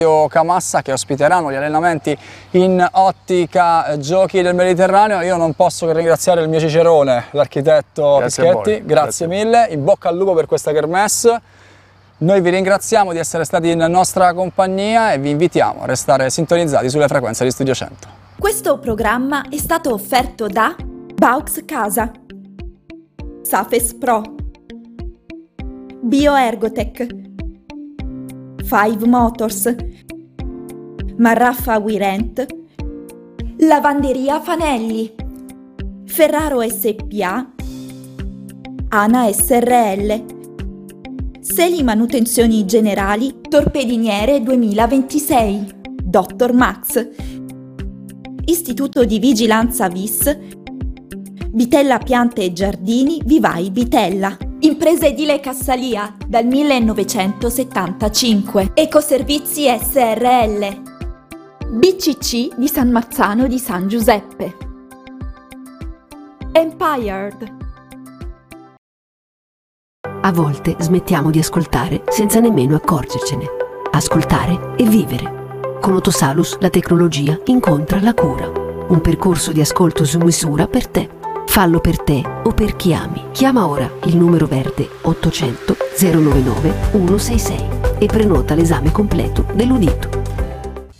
Camassa, che ospiteranno gli allenamenti in Ottica Giochi del Mediterraneo. Io non posso che ringraziare il mio cicerone, l'architetto Pischetti, grazie mille, in bocca al lupo per questa kermesse. Noi vi ringraziamo di essere stati in nostra compagnia e vi invitiamo a restare sintonizzati sulle frequenze di Studio 100. Questo programma è stato offerto da Baux Casa, Safes Pro, Bioergotech, Five Motors, Marraffa Wirent, Lavanderia Fanelli, Ferraro SPA, Ana SRL, Seli Manutenzioni Generali, Torpediniere 2026, Dr. Max, Istituto di Vigilanza VIS, Bitella Piante e Giardini Vivai Bitella. Impresa edile Cassalia dal 1975. Ecoservizi SRL. BCC di San Marzano di San Giuseppe. Empired. A volte smettiamo di ascoltare senza nemmeno accorgercene. Ascoltare e vivere. Con Otosalus la tecnologia incontra la cura. Un percorso di ascolto su misura per te. Fallo per te o per chi ami. Chiama ora il numero verde 800 099 166 e prenota l'esame completo dell'udito.